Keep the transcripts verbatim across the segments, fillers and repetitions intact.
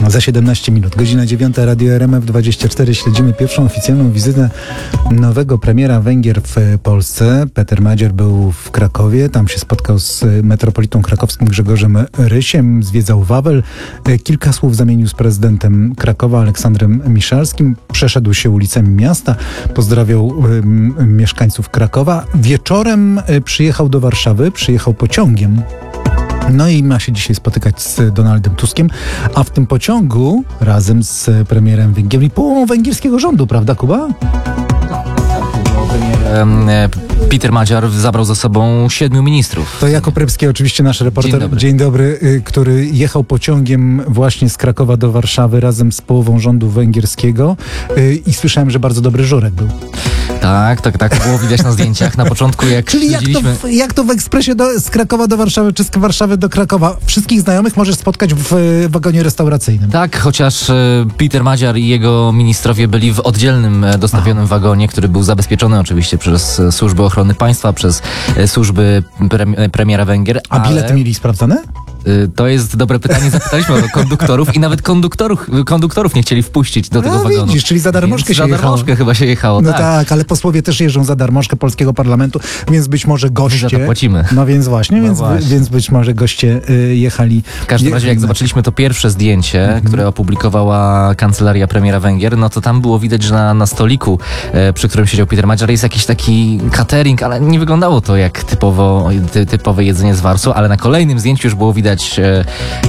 Za siedemnaście minut. Godzina dziewiąta, Radio R M F dwadzieścia cztery. Śledzimy pierwszą oficjalną wizytę nowego premiera Węgier w Polsce. Peter Magyar był w Krakowie. Tam się spotkał z metropolitą krakowskim Grzegorzem Rysiem. Zwiedzał Wawel. Kilka słów zamienił z prezydentem Krakowa Aleksandrem Miszalskim. Przeszedł się ulicami miasta. Pozdrawiał um, mieszkańców Krakowa. Wieczorem przyjechał do Warszawy. Przyjechał pociągiem. No i ma się dzisiaj spotykać z Donaldem Tuskiem, a w tym pociągu razem z premierem Węgier i połową węgierskiego rządu, prawda, Kuba? Peter Magyar zabrał ze sobą siedmiu ministrów. To Jakub Rybski, oczywiście nasz reporter. Dzień dobry. Dzień dobry, który jechał pociągiem właśnie z Krakowa do Warszawy razem z połową rządu węgierskiego i słyszałem, że bardzo dobry żurek był. Tak, tak, tak było widać na zdjęciach na początku, jak Czyli jak to, w, jak to w ekspresie do, z Krakowa do Warszawy, czy z Warszawy do Krakowa? Wszystkich znajomych możesz spotkać w wagonie restauracyjnym. Tak, chociaż Peter Magyar i jego ministrowie byli w oddzielnym, dostawionym Aha. wagonie, który był zabezpieczony oczywiście przez służby ochrony państwa, przez służby pre, premiera Węgier. A bilety ale... mieli sprawdzone? To jest dobre pytanie. Zapytaliśmy o konduktorów i nawet konduktorów, konduktorów nie chcieli wpuścić do tego no, wagonu. Widzisz, czyli za darmożkę więc się za jechało. darmożkę chyba się jechało. No tak. tak, ale posłowie też jeżdżą za darmożkę polskiego parlamentu, więc być może goście... Za to płacimy. No więc właśnie, no więc, właśnie. więc być może goście y, jechali... W każdym razie, jak zobaczyliśmy to pierwsze zdjęcie, mhm. które opublikowała kancelaria premiera Węgier, no to tam było widać, że na, na stoliku, e, przy którym siedział Peter Magyar, jest jakiś taki catering, ale nie wyglądało to jak typowo, ty, typowe jedzenie z Warsu, ale na kolejnym zdjęciu już było widać... E,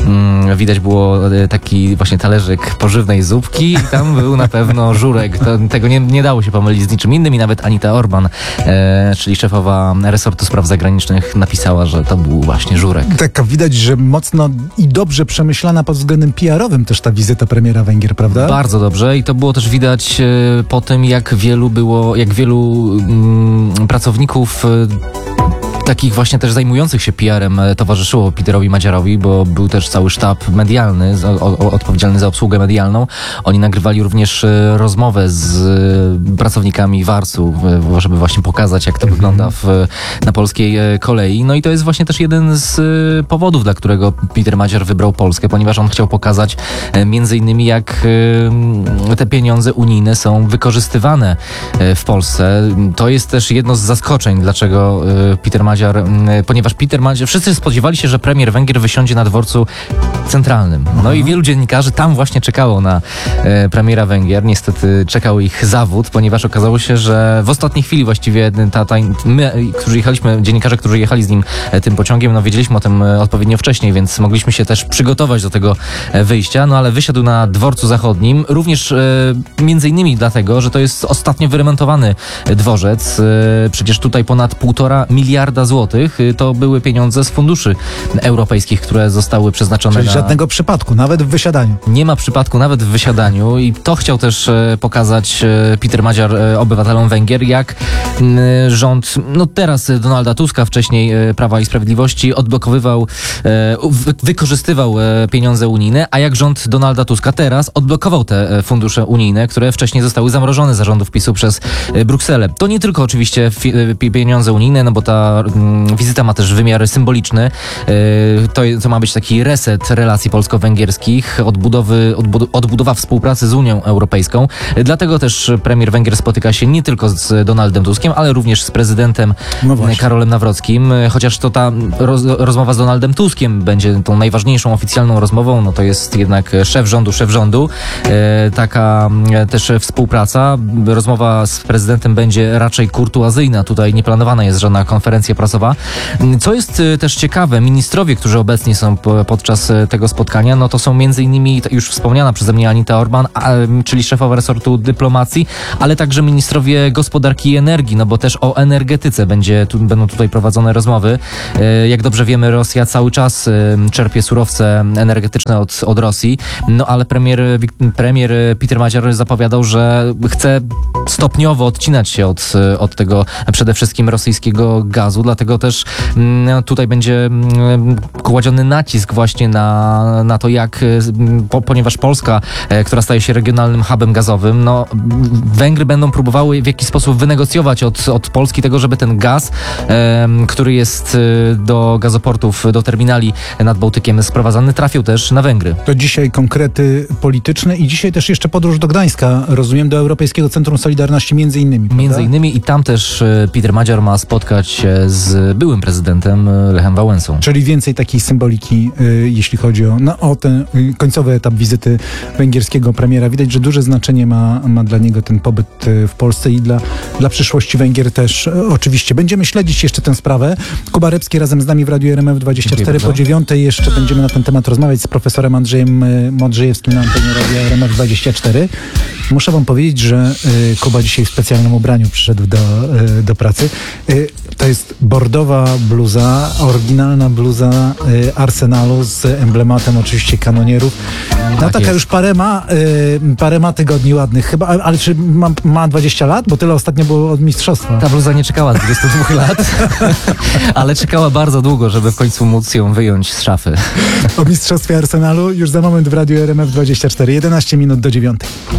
Widać było taki właśnie talerzyk pożywnej zupki i tam był na pewno żurek. To, tego nie, nie dało się pomylić z niczym innym i nawet Anita Orban, e, czyli szefowa resortu spraw zagranicznych, napisała, że to był właśnie żurek. Tak, widać, że mocno i dobrze przemyślana pod względem P R-owym też ta wizyta premiera Węgier, prawda? Bardzo dobrze i to było też widać e, po tym, jak wielu było, jak wielu mm, pracowników e, takich właśnie też zajmujących się P R-em towarzyszyło Peterowi Magyarowi, bo był też cały sztab medialny z, o, o, odpowiedzialny za obsługę medialną. Oni nagrywali również e, rozmowę z e, pracownikami Warsu, e, żeby właśnie pokazać, jak to mm-hmm. wygląda w, na polskiej e, kolei. No i to jest właśnie też jeden z e, powodów, dla którego Peter Magyar wybrał Polskę, ponieważ on chciał pokazać e, między innymi, jak e, te pieniądze unijne są wykorzystywane e, w Polsce. To jest też jedno z zaskoczeń, dlaczego e, Peter Magyar ponieważ Peter Magyar, wszyscy spodziewali się, że premier Węgier wysiądzie na dworcu centralnym. No Aha. i wielu dziennikarzy tam właśnie czekało na e, premiera Węgier. Niestety czekał ich zawód, ponieważ okazało się, że w ostatniej chwili właściwie ta, ta, my, którzy jechaliśmy, dziennikarze, którzy jechali z nim e, tym pociągiem, no wiedzieliśmy o tym e, odpowiednio wcześniej, więc mogliśmy się też przygotować do tego e, wyjścia, no ale wysiadł na dworcu zachodnim, również e, między innymi dlatego, że to jest ostatnio wyremontowany dworzec. E, przecież tutaj ponad półtora miliarda złotych to były pieniądze z funduszy europejskich, które zostały przeznaczone Czyli na... żadnego przypadku, nawet w wysiadaniu. Nie ma przypadku nawet w wysiadaniu i to chciał też pokazać Peter Magyar obywatelom Węgier, jak rząd, no teraz Donalda Tuska, wcześniej Prawa i Sprawiedliwości odblokowywał, wykorzystywał pieniądze unijne, a jak rząd Donalda Tuska teraz odblokował te fundusze unijne, które wcześniej zostały zamrożone za rządów PiSu przez Brukselę. To nie tylko oczywiście pieniądze unijne, no bo ta wizyta ma też wymiar symboliczny. To, to ma być taki reset relacji polsko-węgierskich, odbudowy, odbud- odbudowa współpracy z Unią Europejską. Dlatego też premier Węgier spotyka się nie tylko z Donaldem Tuskiem, ale również z prezydentem no Karolem Nawrockim. Chociaż to ta roz, rozmowa z Donaldem Tuskiem będzie tą najważniejszą oficjalną rozmową, no to jest jednak szef rządu, szef rządu. Taka też współpraca. Rozmowa z prezydentem będzie raczej kurtuazyjna. Tutaj nie planowana jest żadna konferencja prasowa. Co jest też ciekawe, ministrowie, którzy obecnie są podczas tego spotkania, no to są między innymi już wspomniana przeze mnie Anita Orban, a, czyli szefowa resortu dyplomacji, ale także ministrowie gospodarki i energii, no bo też o energetyce będzie, tu, będą tutaj prowadzone rozmowy. Jak dobrze wiemy, Rosja cały czas czerpie surowce energetyczne od, od Rosji, no ale premier, premier Peter Magyar zapowiadał, że chce stopniowo odcinać się od, od tego przede wszystkim rosyjskiego gazu, dlatego też no, tutaj będzie kładziony nacisk właśnie na na, na to, jak, po, ponieważ Polska, e, która staje się regionalnym hubem gazowym, no Węgry będą próbowały w jakiś sposób wynegocjować od, od Polski tego, żeby ten gaz, e, który jest e, do gazoportów, do terminali nad Bałtykiem sprowadzany, trafił też na Węgry. To dzisiaj konkrety polityczne i dzisiaj też jeszcze podróż do Gdańska, rozumiem, do Europejskiego Centrum Solidarności między innymi. Między prawda? innymi i tam też e, Peter Madziar ma spotkać się z byłym prezydentem e, Lechem Wałęsą. Czyli więcej takiej symboliki, y, jeśli chodzi o, no, o ten y, końcowy etap wizyty węgierskiego premiera. Widać, że duże znaczenie ma, ma dla niego ten pobyt y, w Polsce i dla, dla przyszłości Węgier też y, oczywiście. Będziemy śledzić jeszcze tę sprawę. Kuba Rybski razem z nami w Radiu R M F dwadzieścia cztery po dziewiątej. Jeszcze będziemy na ten temat rozmawiać z profesorem Andrzejem y, Modrzejewskim na antenie Radia R M F dwadzieścia cztery. Muszę wam powiedzieć, że y, Kuba dzisiaj w specjalnym ubraniu przyszedł do, y, do pracy. Y, to jest bordowa bluza, oryginalna bluza y, Arsenalu z emblematem oczywiście kanonierów. No Tak taka jest. już parę ma, y, parę ma tygodni ładnych chyba, ale, ale czy ma, ma dwadzieścia lat? Bo tyle ostatnio było od mistrzostwa. Ta bluza nie czekała dwudziestu dwóch lat, ale czekała bardzo długo, żeby w końcu móc ją wyjąć z szafy. O mistrzostwie Arsenalu już za moment w Radiu R M F dwadzieścia cztery. jedenaście minut do dziewiątej.